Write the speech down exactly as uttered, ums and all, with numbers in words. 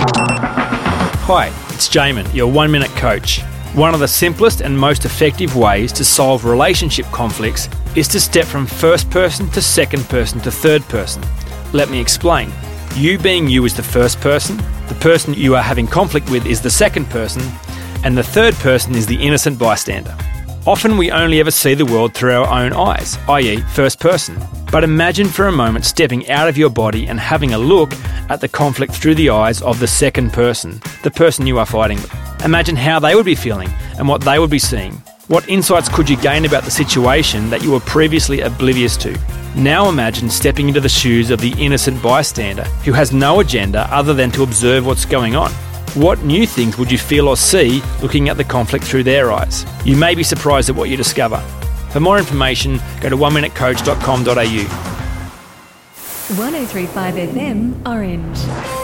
Hi, it's Jamin, your One Minute Coach. One of the simplest and most effective ways to solve relationship conflicts is to step from first person to second person to third person. Let me explain. You being you is the first person, the person you are having conflict with is the second person, and the third person is the innocent bystander. Often we only ever see the world through our own eyes, that is first person. But imagine for a moment stepping out of your body and having a look at the conflict through the eyes of the second person, the person you are fighting with. Imagine how they would be feeling and what they would be seeing. What insights could you gain about the situation that you were previously oblivious to? Now imagine stepping into the shoes of the innocent bystander who has no agenda other than to observe what's going on. What new things would you feel or see looking at the conflict through their eyes? You may be surprised at what you discover. For more information, go to one minute coach dot com dot a u. one oh three point five F M, Orange.